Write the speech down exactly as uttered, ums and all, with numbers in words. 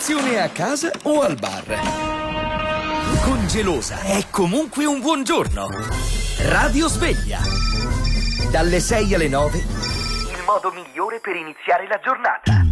Colazione a casa o al bar. Con Gelosa è comunque un buongiorno. Radio Sveglia. Dalle sei alle nove. Il modo migliore per iniziare la giornata.